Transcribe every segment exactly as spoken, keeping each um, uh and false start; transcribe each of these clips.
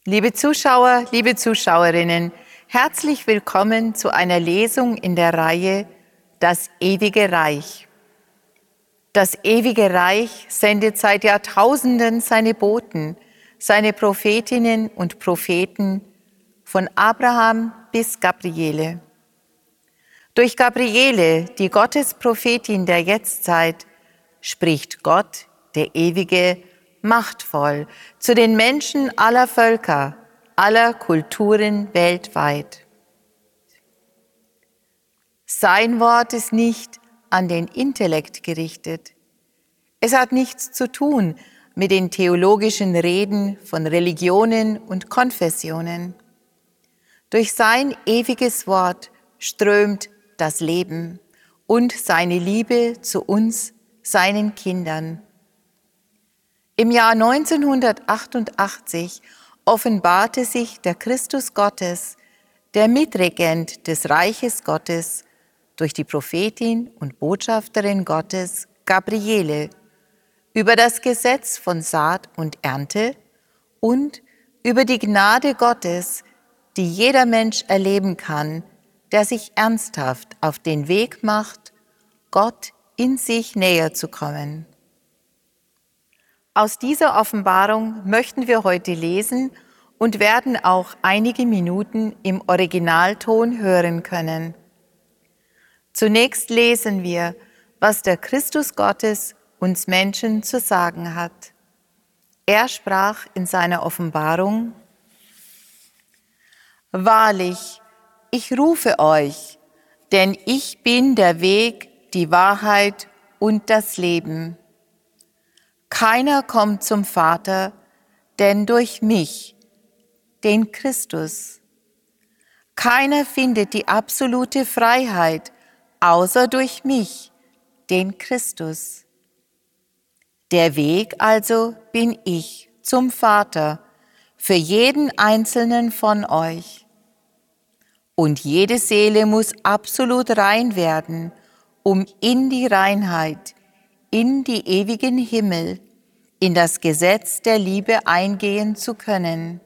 Liebe Zuschauer, liebe Zuschauerinnen, herzlich willkommen zu einer Lesung in der Reihe Das ewige Reich. Das ewige Reich sendet seit Jahrtausenden seine Boten, seine Prophetinnen und Propheten, von Abraham bis Gabriele. Durch Gabriele, die Gottesprophetin der Jetztzeit, spricht Gott, der Ewige, machtvoll zu den Menschen aller Völker, aller Kulturen weltweit. Sein Wort ist nicht an den Intellekt gerichtet. Es hat nichts zu tun mit den theologischen Reden von Religionen und Konfessionen. Durch sein ewiges Wort strömt das Leben und seine Liebe zu uns, seinen Kindern. Im Jahr neunzehnhundertachtundachtzig offenbarte sich der Christus Gottes, der Mitregent des Reiches Gottes, durch die Prophetin und Botschafterin Gottes Gabriele über das Gesetz von Saat und Ernte und über die Gnade Gottes, die jeder Mensch erleben kann, der sich ernsthaft auf den Weg macht, Gott in sich näher zu kommen. Aus dieser Offenbarung möchten wir heute lesen und werden auch einige Minuten im Originalton hören können. Zunächst lesen wir, was der Christus Gottes uns Menschen zu sagen hat. Er sprach in seiner Offenbarung: Wahrlich, ich rufe euch, denn ich bin der Weg, die Wahrheit und das Leben. Keiner kommt zum Vater, denn durch mich, den Christus. Keiner findet die absolute Freiheit, außer durch mich, den Christus. Der Weg also bin ich zum Vater, für jeden einzelnen von euch. Und jede Seele muss absolut rein werden, um in die Reinheit, in die ewigen Himmel, in das Gesetz der Liebe eingehen zu können.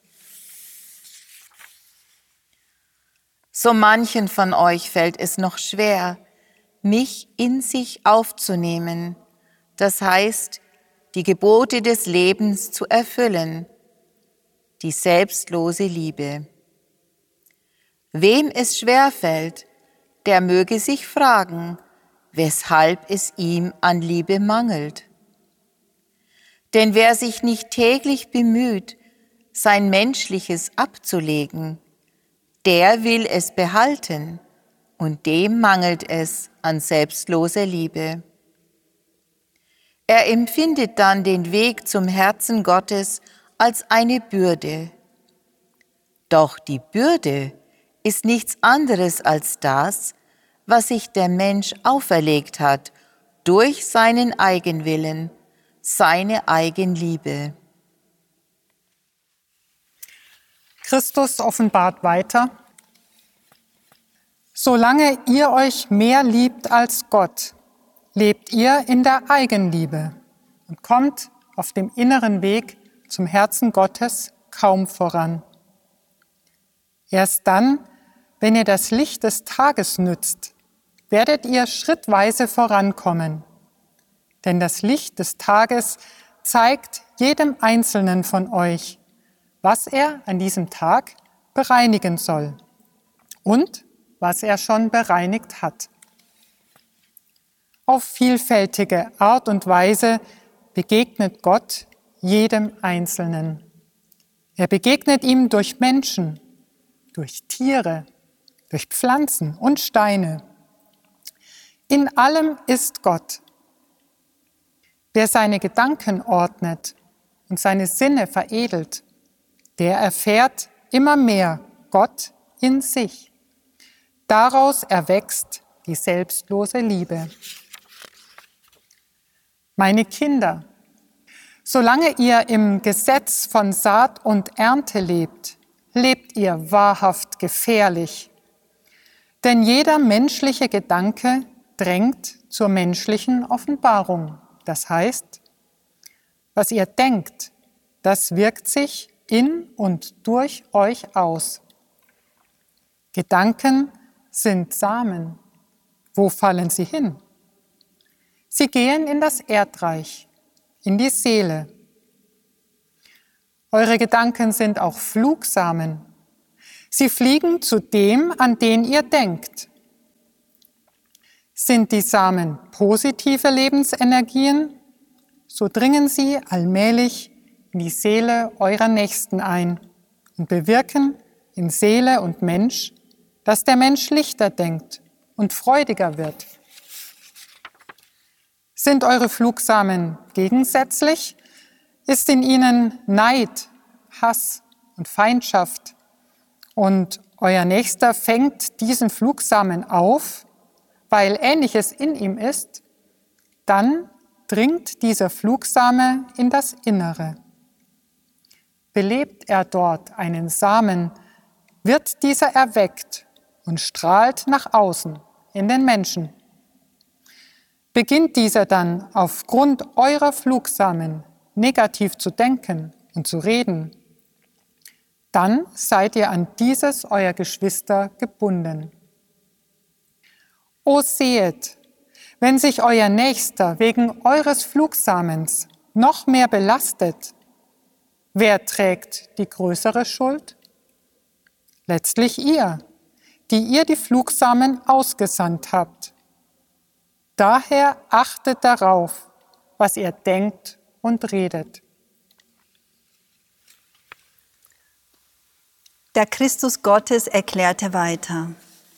So manchen von euch fällt es noch schwer, mich in sich aufzunehmen, das heißt, die Gebote des Lebens zu erfüllen, die selbstlose Liebe. Wem es schwerfällt, der möge sich fragen, weshalb es ihm an Liebe mangelt. Denn wer sich nicht täglich bemüht, sein Menschliches abzulegen, der will es behalten und dem mangelt es an selbstloser Liebe. Er empfindet dann den Weg zum Herzen Gottes als eine Bürde. Doch die Bürde ist nichts anderes als das, was sich der Mensch auferlegt hat durch seinen Eigenwillen, seine Eigenliebe. Christus offenbart weiter: Solange ihr euch mehr liebt als Gott, lebt ihr in der Eigenliebe und kommt auf dem inneren Weg zum Herzen Gottes kaum voran. Erst dann, wenn ihr das Licht des Tages nützt, werdet ihr schrittweise vorankommen. Denn das Licht des Tages zeigt jedem Einzelnen von euch, was er an diesem Tag bereinigen soll und was er schon bereinigt hat. Auf vielfältige Art und Weise begegnet Gott jedem Einzelnen. Er begegnet ihm durch Menschen, durch Tiere, durch Pflanzen und Steine. In allem ist Gott. Wer seine Gedanken ordnet und seine Sinne veredelt, der erfährt immer mehr Gott in sich. Daraus erwächst die selbstlose Liebe. Meine Kinder, solange ihr im Gesetz von Saat und Ernte lebt, lebt ihr wahrhaft gefährlich. Denn jeder menschliche Gedanke drängt zur menschlichen Offenbarung. Das heißt, was ihr denkt, das wirkt sich in und durch euch aus. Gedanken sind Samen. Wo fallen sie hin? Sie gehen in das Erdreich, in die Seele. Eure Gedanken sind auch Flugsamen. Sie fliegen zu dem, an den ihr denkt. Sind die Samen positive Lebensenergien, so dringen sie allmählich in die Seele eurer Nächsten ein und bewirken in Seele und Mensch, dass der Mensch lichter denkt und freudiger wird. Sind eure Flugsamen gegensätzlich, ist in ihnen Neid, Hass und Feindschaft und euer Nächster fängt diesen Flugsamen auf, weil Ähnliches in ihm ist, dann dringt dieser Flugsame in das Innere. Belebt er dort einen Samen, wird dieser erweckt und strahlt nach außen in den Menschen. Beginnt dieser dann aufgrund eurer Flugsamen negativ zu denken und zu reden, dann seid ihr an dieses euer Geschwister gebunden. O sehet, wenn sich euer Nächster wegen eures Flugsamens noch mehr belastet, wer trägt die größere Schuld? Letztlich ihr, die ihr die Flugsamen ausgesandt habt. Daher achtet darauf, was ihr denkt und redet. Der Christus Gottes erklärte weiter: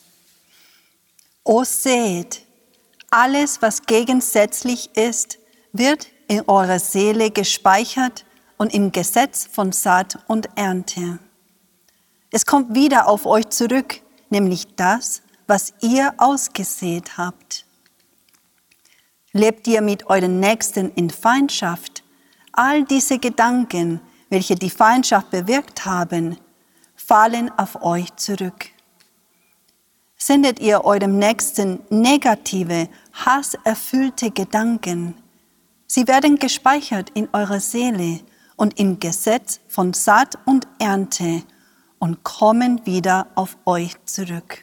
O seht, alles, was gegensätzlich ist, wird in eurer Seele gespeichert und im Gesetz von Saat und Ernte. Es kommt wieder auf euch zurück, nämlich das, was ihr ausgesät habt. Lebt ihr mit euren Nächsten in Feindschaft, all diese Gedanken, welche die Feindschaft bewirkt haben, fallen auf euch zurück. Sendet ihr eurem Nächsten negative, hasserfüllte Gedanken, sie werden gespeichert in eurer Seele und im Gesetz von Saat und Ernte und kommen wieder auf euch zurück.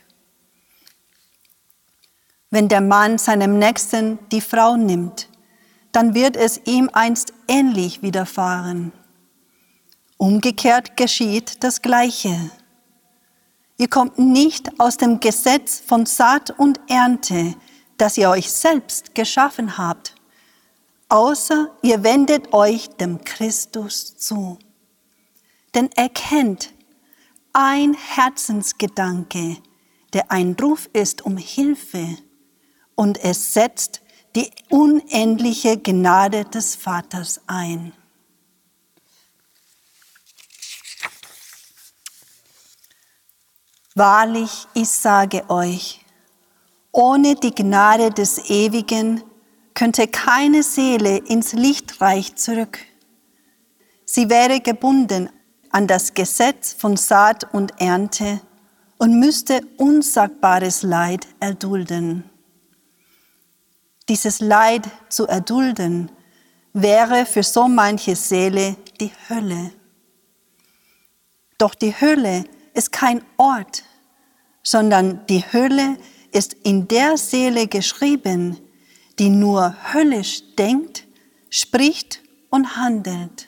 Wenn der Mann seinem Nächsten die Frau nimmt, dann wird es ihm einst ähnlich widerfahren. Umgekehrt geschieht das Gleiche. Ihr kommt nicht aus dem Gesetz von Saat und Ernte, das ihr euch selbst geschaffen habt, außer ihr wendet euch dem Christus zu. Denn erkennt, ein Herzensgedanke, der ein Ruf ist um Hilfe, und es setzt die unendliche Gnade des Vaters ein. Wahrlich, ich sage euch, ohne die Gnade des Ewigen könnte keine Seele ins Lichtreich zurück. Sie wäre gebunden an das Gesetz von Saat und Ernte und müsste unsagbares Leid erdulden. Dieses Leid zu erdulden wäre für so manche Seele die Hölle. Doch die Hölle ist kein Ort, sondern die Hölle ist in der Seele geschrieben, die nur höllisch denkt, spricht und handelt.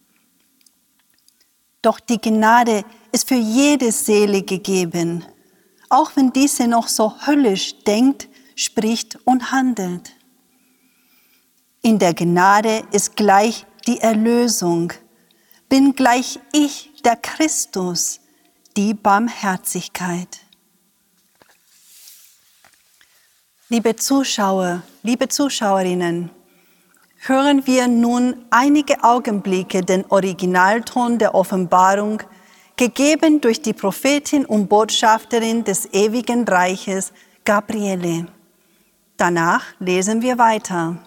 Doch die Gnade ist für jede Seele gegeben, auch wenn diese noch so höllisch denkt, spricht und handelt. In der Gnade ist gleich die Erlösung, bin gleich ich, der Christus, die Barmherzigkeit. Liebe Zuschauer, liebe Zuschauerinnen, hören wir nun einige Augenblicke den Originalton der Offenbarung, gegeben durch die Prophetin und Botschafterin des ewigen Reiches, Gabriele. Danach lesen wir weiter.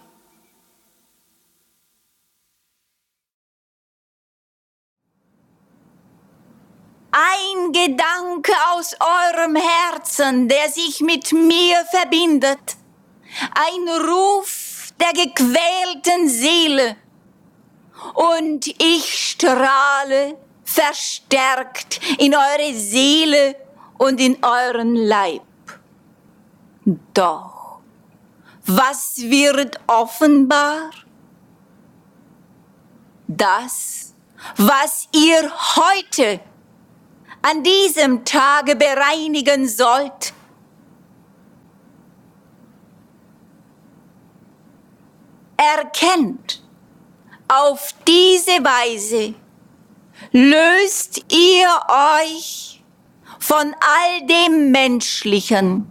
Ein Gedanke aus eurem Herzen, der sich mit mir verbindet. Ein Ruf der gequälten Seele. Und ich strahle verstärkt in eure Seele und in euren Leib. Doch, was wird offenbar? Das, was ihr heute an diesem Tage bereinigen sollt. Erkennt, auf diese Weise löst ihr euch von all dem Menschlichen.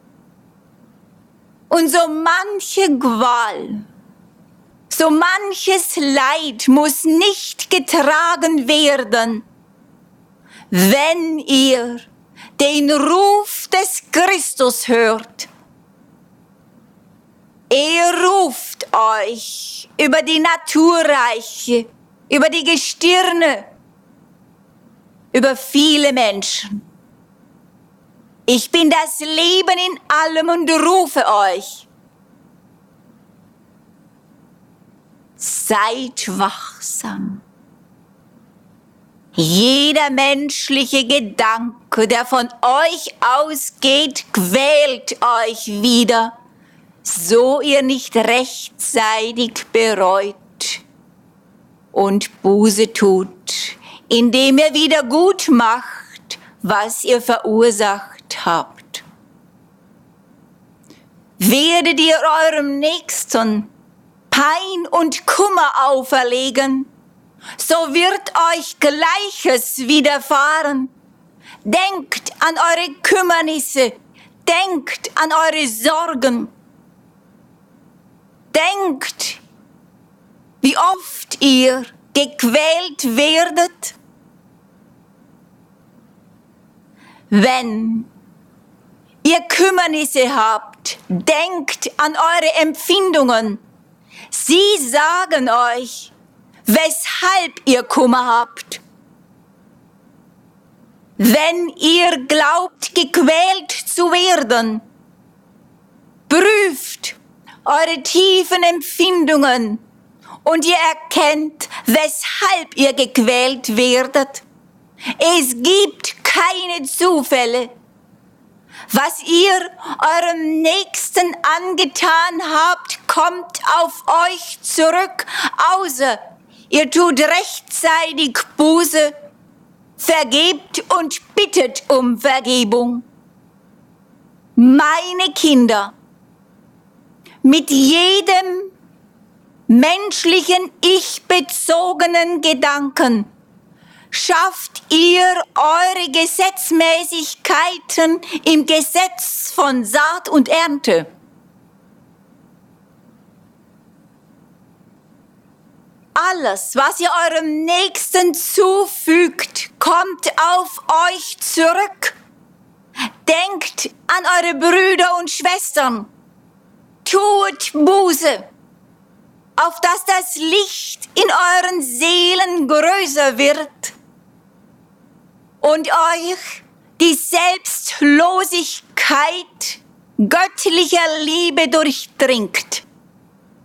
Und so manche Qual, so manches Leid muss nicht getragen werden, wenn ihr den Ruf des Christus hört. Er ruft euch über die Naturreiche, über die Gestirne, über viele Menschen. Ich bin das Leben in allem und rufe euch. Seid wachsam. Jeder menschliche Gedanke, der von euch ausgeht, quält euch wieder, so ihr nicht rechtzeitig bereut und Buße tut, indem ihr wieder gut macht, was ihr verursacht habt. Werdet ihr eurem Nächsten Pein und Kummer auferlegen, so wird euch Gleiches widerfahren. Denkt an eure Kümmernisse, denkt an eure Sorgen. Denkt, wie oft ihr gequält werdet, wenn ihr Kümmernisse habt. Denkt an eure Empfindungen. Sie sagen euch, weshalb ihr Kummer habt. Wenn ihr glaubt, gequält zu werden, prüft eure tiefen Empfindungen und ihr erkennt, weshalb ihr gequält werdet. Es gibt keine Zufälle. Was ihr eurem Nächsten angetan habt, kommt auf euch zurück, außer ihr tut rechtzeitig Buße, vergebt und bittet um Vergebung. Meine Kinder, mit jedem menschlichen, ich-bezogenen Gedanken schafft ihr eure Gesetzmäßigkeiten im Gesetz von Saat und Ernte. Alles, was ihr eurem Nächsten zufügt, kommt auf euch zurück. Denkt an eure Brüder und Schwestern. Tut Buße, auf dass das Licht in euren Seelen größer wird und euch die Selbstlosigkeit göttlicher Liebe durchdringt.